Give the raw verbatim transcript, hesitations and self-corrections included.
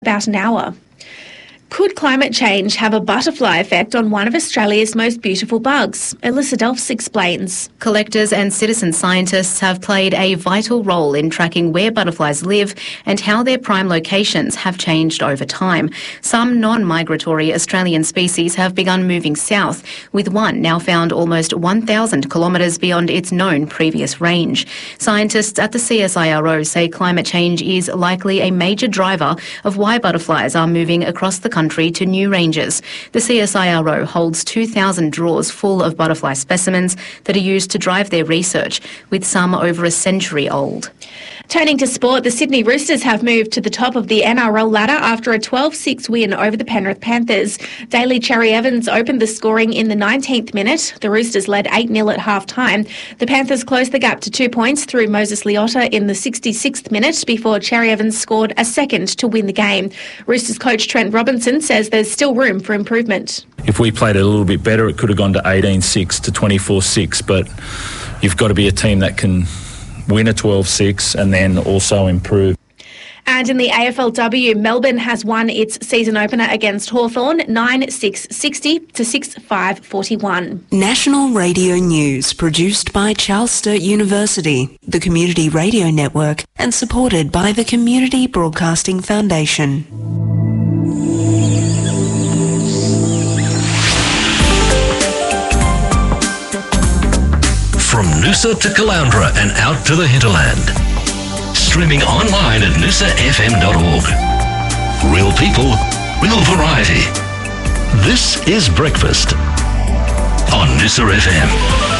about an hour. Could climate change have a butterfly effect on one of Australia's most beautiful bugs? Alyssa Delfs explains. Collectors and citizen scientists have played a vital role in tracking where butterflies live and how their prime locations have changed over time. Some non-migratory Australian species have begun moving south, with one now found almost one thousand kilometres beyond its known previous range. Scientists at the C S I R O say climate change is likely a major driver of why butterflies are moving across the country country to new ranges. The C S I R O holds two thousand drawers full of butterfly specimens that are used to drive their research, with some over a century old. Turning to sport, the Sydney Roosters have moved to the top of the N R L ladder after a twelve six win over the Penrith Panthers. Daly Cherry Evans opened the scoring in the nineteenth minute. The Roosters led eight nil at half-time. The Panthers closed the gap to two points through Moses Leota in the sixty-sixth minute before Cherry Evans scored a second to win the game. Roosters coach Trent Robinson says there's still room for improvement. If we played it a little bit better, it could have gone to eighteen six to twenty-four six, but you've got to be a team that can win a twelve six and then also improve. And in the A F L W, Melbourne has won its season opener against Hawthorn nine six sixty to six five forty-one. National Radio News, produced by Charles Sturt University, the Community Radio Network, and supported by the Community Broadcasting Foundation. From Noosa to Caloundra and out to the hinterland. Streaming online at noosa f m dot org. Real people, real variety. This is Breakfast on Noosa F M.